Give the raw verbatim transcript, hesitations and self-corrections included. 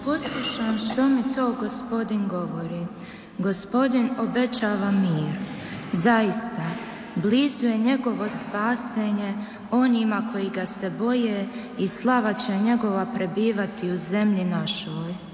Poslušam što mi to Gospodin govori. Gospodin obećava mir. Zaista, blizu je njegovo spasenje onima koji ga se boje i slava će njegova prebivati u zemlji našoj.